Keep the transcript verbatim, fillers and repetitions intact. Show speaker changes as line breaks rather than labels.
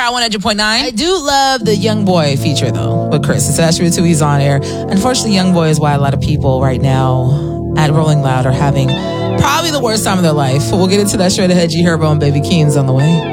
Power one hundred point nine.
I do love the Young Boy feature, though, with Chris. It's actually too he's on air. Unfortunately, Young Boy is why a lot of people right now at Rolling Loud are having probably the worst time of their life. We'll get into that straight ahead. G Herbo and Baby Keem's on the way.